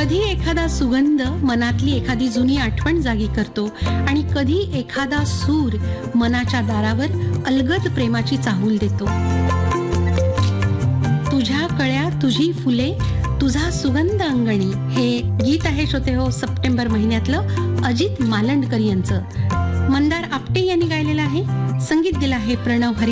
कधी एखादा सुगंध मनातली एखादी जुनी आठवण जागी करतो आणि कधी एखादा सूर मनाच्या दारावर अलगद प्रेमाची चाहूल देतो. तुझ्या कळ्या तुझी फुले तुझा सुगंध अंगणी हे गीत आहे श्रोते हो सप्टेंबर महिन्यातलं अजित मालंडकर यांचं. मंदार आपटे यांनी गायलेलं आहे. संगीत दिलं आहे प्रणव हरी.